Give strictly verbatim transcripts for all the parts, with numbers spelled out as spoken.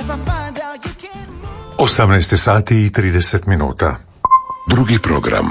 osamnaest sati i trideset minuta. Drugi program.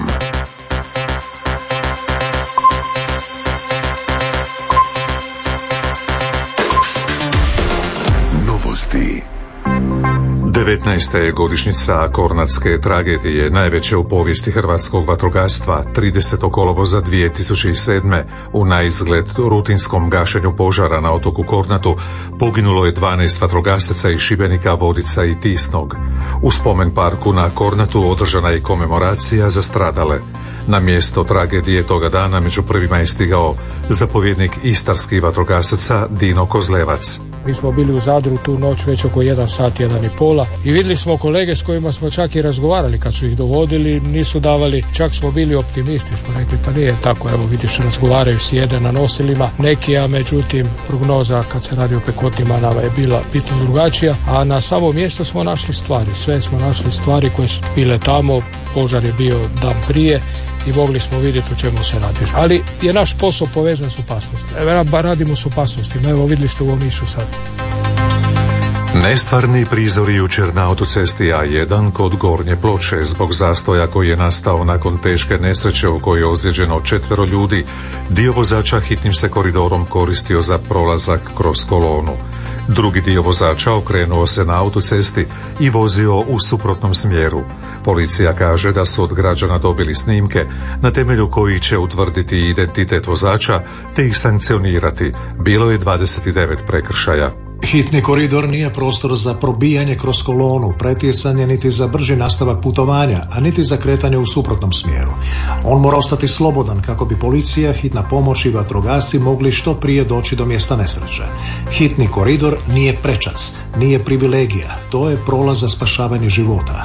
Novosti. devetnaesta je godišnjica Kornatske tragedije, najveće u povijesti hrvatskog vatrogastva. tridesetog kolovoza dvije tisuće sedme. u naizgled rutinskom gašenju požara na otoku Kornatu poginulo je dvanaest vatrogasaca iz Šibenika, Vodica i Tisnog. U spomen parku na Kornatu održana je komemoracija za stradale. Na mjesto tragedije toga dana među prvima je stigao zapovjednik istarskih vatrogasaca Dino Kozlevac. Mi smo bili u Zadru tu noć već oko jedan sat, jedan i pola i vidjeli smo kolege s kojima smo čak i razgovarali kad su ih dovodili, nisu davali, čak smo bili optimisti, smo rekli pa nije tako, evo vidiš, razgovaraju, sjede na nosilima neki, a međutim prognoza kad se radi o pekotnim manama je bila bitno drugačija, a na samom mjestu smo našli stvari, sve smo našli stvari koje su bile tamo, požar je bio dan prije i mogli smo vidjeti o čemu se radi. Ali je naš posao povezan s opasnostima. Evo, radimo s opasnostima. Evo, vidjeli ste u Omišu sad. Nestvarni prizori jučer na autocesti A jedan kod Gornje Ploče zbog zastoja koji je nastao nakon teške nesreće u kojoj je ozlijeđeno četvero ljudi. Dio vozača hitnim se koridorom koristio za prolazak kroz kolonu. Drugi dio vozača okrenuo se na autocesti i vozio u suprotnom smjeru. Policija kaže da su od građana dobili snimke na temelju kojih će utvrditi identitet vozača te ih sankcionirati. Bilo je dvadeset devet prekršaja. Hitni koridor nije prostor za probijanje kroz kolonu, pretjecanje niti za brži nastavak putovanja, a niti za kretanje u suprotnom smjeru. On mora ostati slobodan kako bi policija, hitna pomoć i vatrogasci mogli što prije doći do mjesta nesreće. Hitni koridor nije prečac, nije privilegija, to je prolaz za spašavanje života.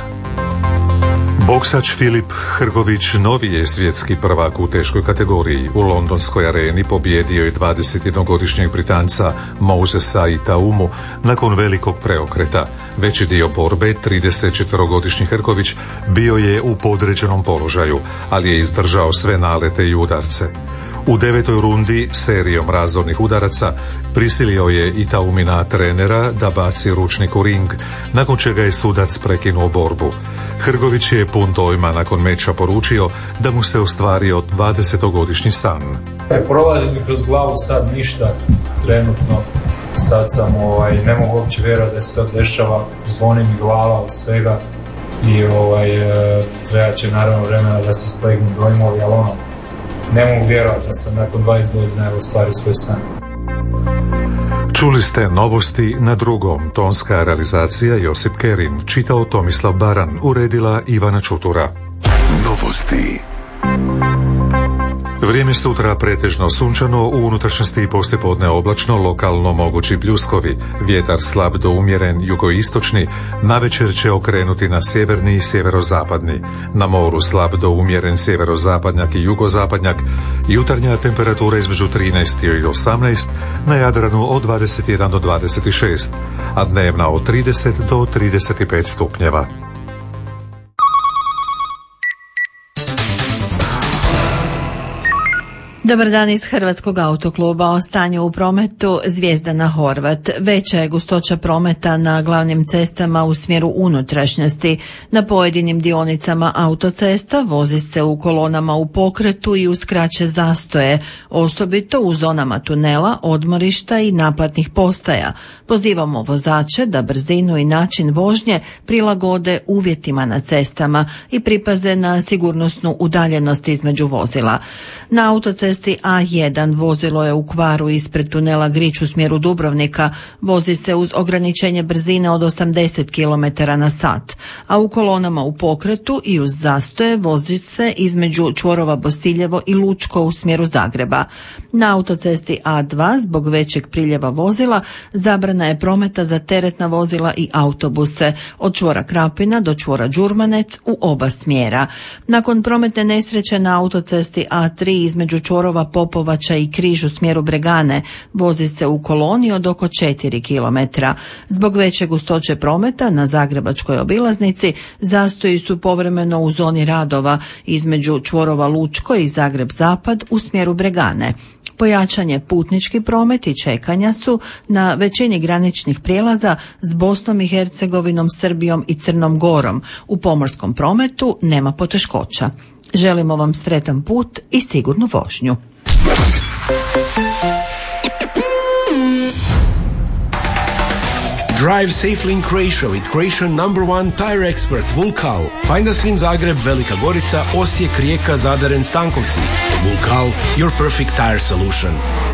Boksač Filip Hrgović novi je svjetski prvak u teškoj kategoriji. U londonskoj areni pobijedio je dvadesetjednogodišnjeg Britanca Mosesa Itaumu nakon velikog preokreta. Veći dio borbe, tridesetčetverogodišnji Hrgović, bio je u podređenom položaju, ali je izdržao sve nalete i udarce. U devetoj rundi serijom razornih udaraca prisilio je Itaumina trenera da baci ručnik u ring, nakon čega je sudac prekinuo borbu. Hrgović je pun dojma nakon meča poručio da mu se ostvario dvadesetogodišnji san. Ne prolazi mi kroz glavu sad ništa trenutno, sad sam, ovaj, ne mogu uopće vjerovati da se to dešava, zvoni mi glava od svega i ovaj, treba će naravno vremena da se slegnu dojmovi, ali ono, ne mogu vjerovati da sam nakon dvadeset godina ostvario svoj san. Čuli ste novosti na drugom. Tonska realizacija Josip Kerin, čitao Tomislav Baran, uredila Ivana Čutura. Novosti. Vrijeme sutra pretežno sunčano, u unutrašnjosti i poslijepodne oblačno, lokalno mogući pljuskovi. Vjetar slab do umjeren jugoistočni, navečer će okrenuti na sjeverni i sjeverozapadni. Na moru slab do umjeren sjeverozapadnjak i jugozapadnjak. Jutarnja temperatura između trinaest i osamnaest, na Jadranu od dvadeset jedan do dvadeset šest, a dnevna od trideset do trideset pet stupnjeva. Dobar dan iz Hrvatskog autokluba. O stanju u prometu Zvijezdana Horvat. Veća je gustoća prometa na glavnim cestama u smjeru unutrašnjosti. Na pojedinim dionicama autocesta vozi se u kolonama u pokretu i uz kraće zastoje, osobito u zonama tunela, odmorišta i naplatnih postaja. Pozivamo vozače da brzinu i način vožnje prilagode uvjetima na cestama i pripaze na sigurnosnu udaljenost između vozila. Na autocesti A jedan vozilo je u kvaru ispred tunela Grič u smjeru Dubrovnika, vozi se uz ograničenje brzine od osamdeset kilometara na sat, a u kolonama u pokretu i uz zastoje vozi se između čvorova Bosiljevo i Lučko u smjeru Zagreba. Na autocesti A dva zbog većeg priljeva vozila zabrana je prometa za teretna vozila i autobuse od čvora Krapina do čvora Đurmanec u oba smjera. Nakon prometne nesreće na autocesti A tri između čvorova Popovača i Križ u smjeru Bregane vozi se u koloni od oko četiri kilometra. Zbog veće gustoće prometa na zagrebačkoj obilaznici zastoji su povremeno u zoni radova između čvorova Lučko i Zagreb Zapad u smjeru Bregane. Pojačan je putnički promet i čekanja su na većini graničnih prijelaza s Bosnom i Hercegovinom, Srbijom i Crnom Gorom. U pomorskom prometu nema poteškoća. Želimo vam sretan put i sigurnu vožnju. Drive safely in Croatia with Croatian number one tire expert Vulkal. Find us in Zagreb, Velika Gorica, Osijek, Rijeka, Zadar and Stankovci. Vulkal, your perfect tire solution.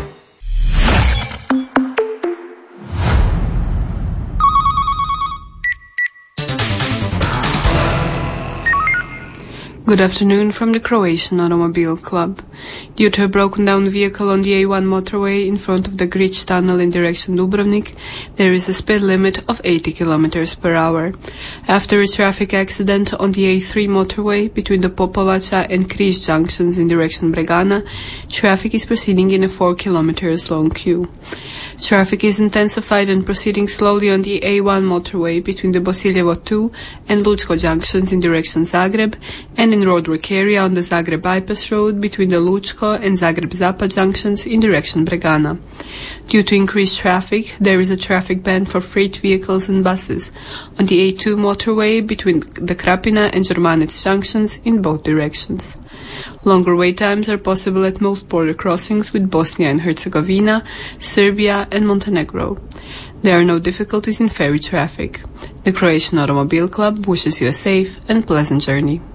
Good afternoon from the Croatian Automobile Club. Due to a broken down vehicle on the A one motorway in front of the Grič tunnel in direction Dubrovnik, there is a speed limit of eighty kilometers per hour. After a traffic accident on the A three motorway between the Popovača and Križ junctions in direction Bregana, traffic is proceeding in a four kilometers long queue. Traffic is intensified and proceeding slowly on the A one motorway between the Bosiljevo two and Lučko junctions in direction Zagreb, and in roadwork area on the Zagreb bypass road between the Lučko and Zagreb Zapad junctions in direction Bregana. Due to increased traffic, there is a traffic ban for freight vehicles and buses on the A two motorway between the Krapina and Žermanec junctions in both directions. Longer wait times are possible at most border crossings with Bosnia and Herzegovina, Serbia and Montenegro. There are no difficulties in ferry traffic. The Croatian Automobile Club wishes you a safe and pleasant journey.